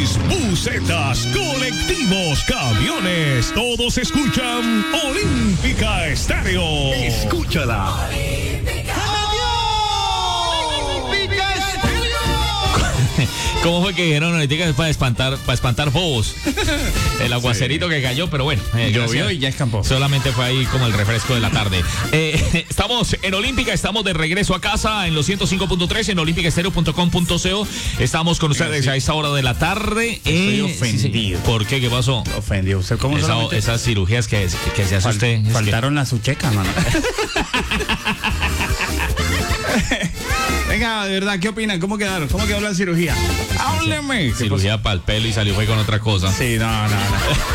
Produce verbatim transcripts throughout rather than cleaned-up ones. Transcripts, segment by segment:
buses, busetas, colectivos, camiones, todos escuchan Olímpica Estéreo. Escúchala. ¿Cómo fue que dijeron ahorita para espantar, para espantar bobos? El aguacerito sí. que cayó, pero bueno. Eh, Llovió y ya escampó. Solamente fue ahí como el refresco de la tarde. Eh, estamos en Olímpica, estamos de regreso a casa en los ciento cinco punto tres en olímpica estéreo punto com punto co. Estamos con ustedes sí. a esta hora de la tarde. Estoy eh, ofendido. Sí, ¿por qué? ¿Qué pasó? Ofendido. ¿Usted cómo Esa, solamente... Esas cirugías que, que se hace Fal usted. Faltaron que... las suchecas, mano. Venga, de verdad, ¿qué opinan? ¿Cómo quedaron? ¿Cómo quedó la cirugía? Hábleme. Cirugía para el pelo y salió fue con otra cosa. Sí, no, no, no.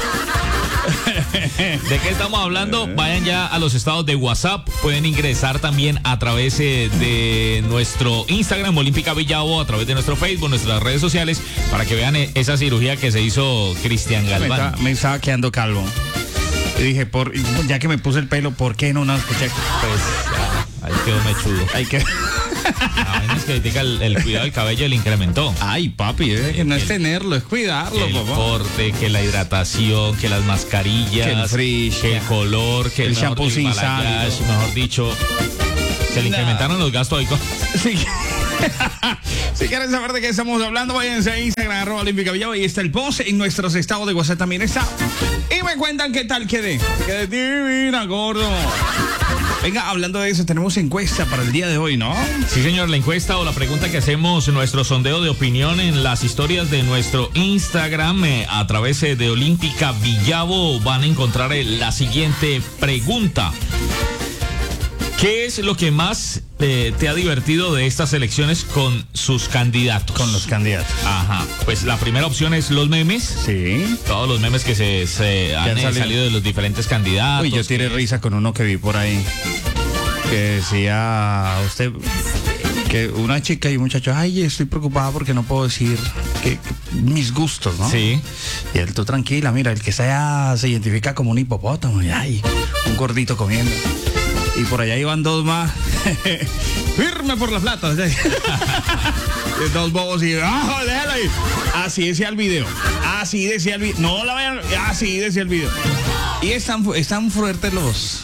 ¿De qué estamos hablando? Vayan ya a los estados de WhatsApp. Pueden ingresar también a través de nuestro Instagram, Olímpica Villavo, a través de nuestro Facebook, nuestras redes sociales, para que vean esa cirugía que se hizo Cristian Galván. Me estaba, me estaba quedando calvo. Y dije, por, ya que me puse el pelo, ¿por qué no una escuché? Pues ya, ahí quedó mechudo. Ahí quedó. Es que el, el cuidado del cabello le incrementó. Ay, papi, eh, que no es tenerlo, es cuidarlo, el papá. corte, que la hidratación, que las mascarillas, que el frizz, que el color, que el, el shampoo sin sal, mejor dicho, se le no. incrementaron los gastos ahí. Sí. Si quieren saber de qué estamos hablando, váyanse a Instagram, arroba Olímpica Villavo, ahí está el post. En nuestros estados de WhatsApp también está. Y me cuentan qué tal quedé. Quedé divina, gordo. Venga, hablando de eso, tenemos encuesta para el día de hoy, ¿no? Sí, señor, la encuesta o la pregunta que hacemos, nuestro sondeo de opinión en las historias de nuestro Instagram eh, a través eh, de Olímpica Villavo, van a encontrar eh, la siguiente pregunta. ¿Qué es lo que más eh, te ha divertido de estas elecciones con sus candidatos? Con los candidatos. Ajá. Pues la primera opción es los memes. Sí. Todos los memes que se, se han, han salido? salido de los diferentes candidatos. Uy, yo tiré que... risa con uno que vi por ahí. Que decía, usted, que una chica y un muchacho, ay, estoy preocupada porque no puedo decir que, que mis gustos, ¿no? Sí. Y él, tú tranquila, mira, el que sea se identifica como un hipopótamo, y ay, un gordito comiendo. Y por allá iban dos más. Firme por las platas. Dos bobos y ¡ah, déjala ahí! Así decía el video. Así decía el video. No la vean. Así decía el video. Y están, están fuertes los,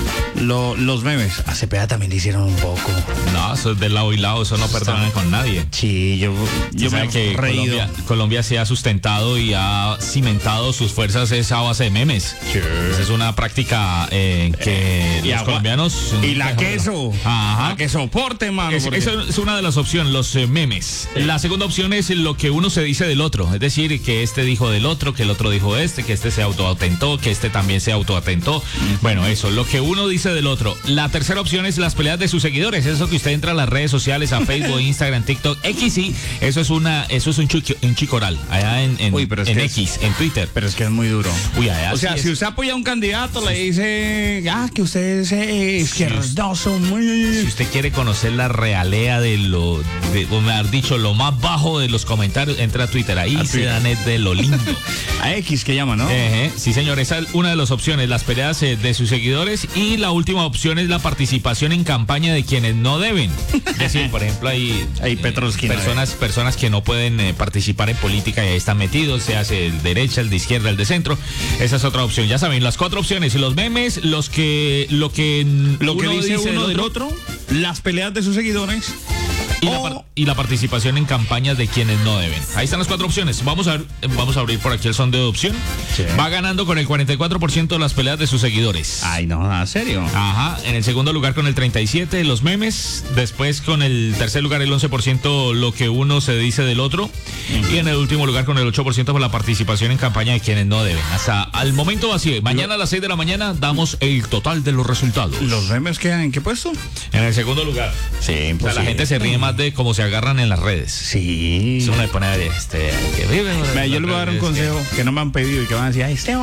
los, los memes. A Cepeda también le hicieron un poco. No, eso es de lado y lado. Eso no perdonan con nadie. Sí, yo, yo me he que reído. Colombia, Colombia se ha sustentado y ha cimentado sus fuerzas esa base de memes. Sí. Esa es una práctica eh, que eh, los colombianos... Y la queso. Ajá. La que soporte, mano. Es, porque... Esa es una de las opciones, los eh, memes. Sí. La segunda opción es lo que uno se dice del otro. Es decir, que este dijo del otro, que el otro dijo este, que este se autoatentó, que este también se autoatentó. Uh-huh. Bueno, eso, lo que uno dice del otro. La tercera opción es las peleas de sus seguidores. Eso que usted entra a las redes sociales, a Facebook, Instagram, TikTok, X, sí. Eso es una, eso es un, chico, un chicoral. Allá en, en, Uy, pero es en que X, es, en Twitter. Pero es que es muy duro. Uy, allá o sea, sí si es. usted apoya a un candidato, le dice, ah, que usted es eh, izquierdoso, muy... Si usted quiere conocer la realea de lo, de, o me has dicho, lo más bajo de los comentarios, entra a Twitter. Ahí a se Twitter. dan es de lo lindo. A X que llama, ¿no? Eh, sí, señor, esa es una de las opciones, las peleas eh, de sus seguidores. Y la última opción es la participación en campaña de quienes no deben. Es decir, por ejemplo, hay, hay eh, personas, personas que no pueden eh, participar en política y ahí están metidos, se hace el derecha, el de izquierda, el de centro. Esa es otra opción. Ya saben, las cuatro opciones, los memes, los que lo que lo que uno dice, dice uno del otro, otro, las peleas de sus seguidores y, o... la, y la participación en campañas de quienes no deben. Ahí están las cuatro opciones. Vamos a ver, vamos a abrir por aquí el sondeo de opción. Sí. Va ganando con el cuarenta y cuatro por ciento de las peleas de sus seguidores. Ay, no, ¿en serio? Ajá. En el segundo lugar con el treinta y siete por ciento los memes. Después con el tercer lugar el once por ciento lo que uno se dice del otro. Uh-huh. Y en el último lugar con el ocho por ciento por la participación en campaña de quienes no deben. Hasta al momento así. Mañana a las seis de la mañana damos el total de los resultados. ¿Los memes quedan en qué puesto? En el segundo lugar. Sí, o sea, la gente se ríe más de cómo se agarran en las redes. Sí. Eso me pone este que vive. Mira, yo le voy a dar un consejo que... que no me han pedido y que van a decir, ay, este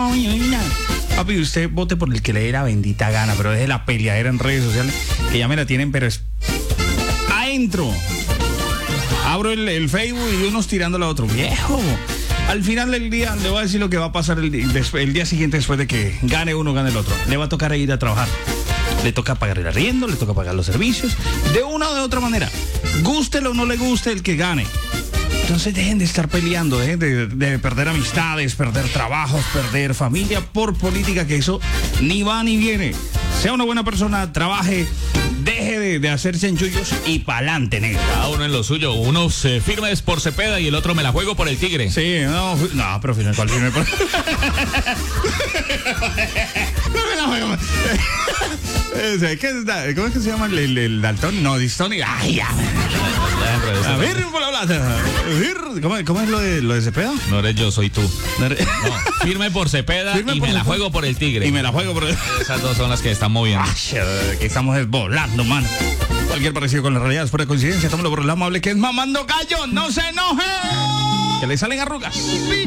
papi, usted vote por el que le dé la bendita gana, pero deje la peleadera en redes sociales, que ya me la tienen, pero es adentro. Abro el, el Facebook y unos tirándole a otro. Viejo. Al final del día le voy a decir lo que va a pasar el, el día siguiente después de que gane uno, gane el otro. Le va a tocar ir a trabajar. Le toca pagar el arriendo, le toca pagar los servicios, de una o de otra manera. Gústelo o no le guste el que gane. Entonces dejen de estar peleando, dejen de, de perder amistades, perder trabajos, perder familia por política, que eso ni va ni viene. Sea una buena persona, trabaje, deje de, de hacer chanchullos y pa'lante, negro. Cada uno en lo suyo. Uno se firme es por Cepeda y el otro me la juego por el Tigre. Sí, no, no, pero firme, ¿cuál firme? Por... ¿Qué es da- ¿Cómo es que se llama el, el, el Dalton? No, Distoni. Ay, ya. A ver, por la plata. A ver, ¿cómo, cómo es lo de, lo de Cepeda? No eres yo, soy tú. No eres- No, firme por Cepeda Firme y por me la Cepeda. juego por el Tigre. Y me la juego por... Esas dos son las que están moviendo. Ay, que estamos desvolando, man. Cualquier parecido con la realidad es pura coincidencia. Tómalo por el amable que es mamando gallo. ¡No se enoje! Que le salen arrugas.